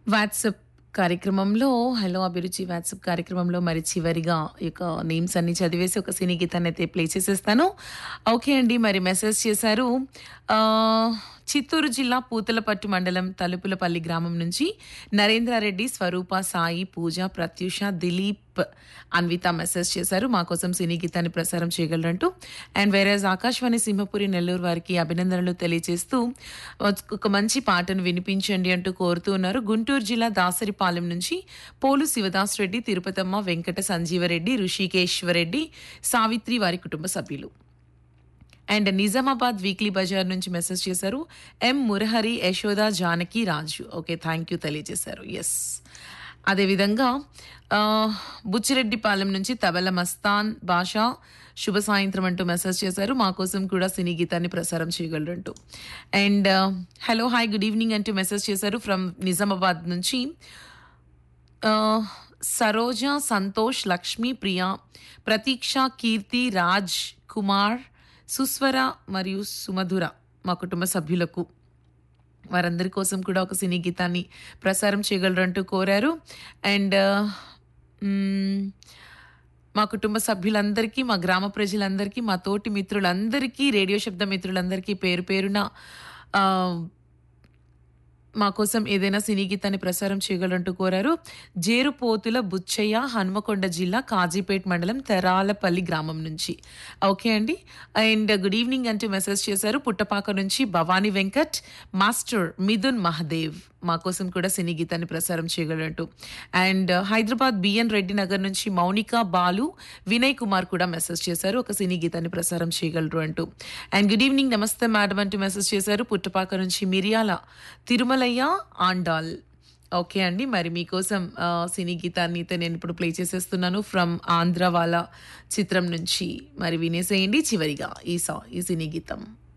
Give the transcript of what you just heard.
WhatsApp కార్యక్రమంలో hello అభిరుచి WhatsApp కార్యక్రమంలో మరి చివరిగా ఈ యొక్క నేమ్స్ అన్ని చదివేసి ఒక సినీ గీతాన్ని అయితే ప్లే చేసేస్తాను. ఓకే అండి. మరి మెసేజ్ చేశారు. చిత్తూరు జిల్లా పూతలపట్టు మండలం తలుపులపల్లి గ్రామం నుంచి నరేంద్రారెడ్డి, స్వరూప, సాయి, పూజ, ప్రత్యూష, దిలీప్, అన్విత మెసేజ్ చేశారు. మా కోసం సినీ గీతాన్ని ప్రసారం చేయగలరంటూ. అండ్ వేరేజ్ ఆకాశవాణి సింహపురి నెల్లూరు వారికి అభినందనలు తెలియజేస్తూ ఒక మంచి పాటను వినిపించండి అంటూ కోరుతూ ఉన్నారు. గుంటూరు జిల్లా దాసరిపాలెం నుంచి పోలు శివదాస్ రెడ్డి, తిరుపతమ్మ, వెంకట సంజీవరెడ్డి, ఋషికేశ్వరెడ్డి, సావిత్రి వారి కుటుంబ సభ్యులు. అండ్ నిజామాబాద్ వీక్లీ బజార్ నుంచి మెసేజ్ చేశారు. ఎం మురహరి, యశోద, జానకి, రాజు. ఓకే, థ్యాంక్ యూ తెలియజేశారు. ఎస్, అదేవిధంగా బుచ్చిరెడ్డిపాలెం నుంచి తబల మస్తాన్ భాషా శుభ సాయంత్రం అంటూ మెసేజ్ చేశారు. మా కోసం కూడా సినీ గీతాన్ని ప్రసారం చేయగలరంటూ. And hello hi good evening అంటూ మెసేజ్ చేశారు ఫ్రమ్ నిజామాబాద్ నుంచి సరోజ, సంతోష్, లక్ష్మి, ప్రియా, ప్రతీక్ష, కీర్తి, రాజ్ కుమార్, సుస్వర మరియు సుమధుర మా కుటుంబ సభ్యులకు వారందరి కోసం కూడా ఒక సినీ గీతాన్ని ప్రసారం చేయగలరంటూ కోరారు. అండ్ మా కుటుంబ సభ్యులందరికీ, మా గ్రామ ప్రజలందరికీ, మా తోటి మిత్రులందరికీ, రేడియో శబ్ద మిత్రులందరికీ పేరు పేరున మా కోసం ఏదైనా సినీ గీతాన్ని ప్రసారం చేయగలరంటూ కోరారు. జేరుపోతుల బుచ్చయ్య, హన్మకొండ జిల్లా కాజీపేట్ మండలం తెరాలపల్లి గ్రామం నుంచి. ఓకే అండి. అండ్ గుడ్ ఈవినింగ్ అంటూ మెసేజ్ చేశారు పుట్టపాక నుంచి భవానీ వెంకట్, మాస్టర్ మిథున్ మహదేవ్ మా కోసం కూడా సినీ గీతాన్ని ప్రసారం చేయగలరంటూ. అండ్ హైదరాబాద్ బిఎన్ రెడ్డి నగర్ నుంచి మౌనిక, బాలు, వినయ్ కుమార్ కూడా మెసేజ్ చేశారు ఒక సినీ గీతాన్ని ప్రసారం చేయగలరు అంటూ. అండ్ గుడ్ ఈవినింగ్ నమస్తే మేడం అంటూ మెసేజ్ చేశారు పుట్టపాక నుంచి మిరియాల తిరుమలయ్య ఆండాల్. ఓకే అండి. మరి మీకోసం సినీ గీతాన్ని అయితే నేను ఇప్పుడు ప్లే చేసేస్తున్నాను ఫ్రమ్ ఆంధ్రవాలా చిత్రం నుంచి. మరి వినేసేయండి చివరిగా ఈ సినీ గీతం.